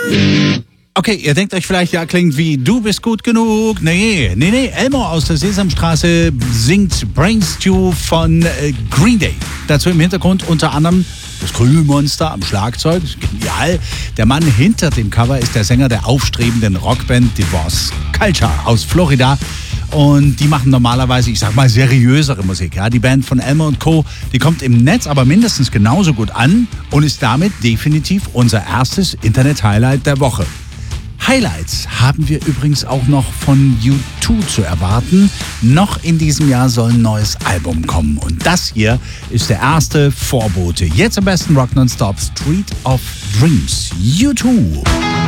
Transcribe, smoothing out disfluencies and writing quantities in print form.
Okay, ihr denkt euch vielleicht, ja, klingt wie Du bist gut genug. Nee. Elmo aus der Sesamstraße singt Brain Stew von Green Day. Dazu im Hintergrund unter anderem das Krümelmonster am Schlagzeug. Genial. Der Mann hinter dem Cover ist der Sänger der aufstrebenden Rockband Divorce Culture aus Florida. Und die machen normalerweise, ich sag mal, seriösere Musik. Ja? Die Band von Elmo & Co., die kommt im Netz aber mindestens genauso gut an und ist damit definitiv unser erstes Internet-Highlight der Woche. Highlights haben wir übrigens auch noch von U2 zu erwarten. Noch in diesem Jahr soll ein neues Album kommen. Und das hier ist der erste Vorbote. Jetzt am besten Rock Nonstop, Street of Dreams. U2.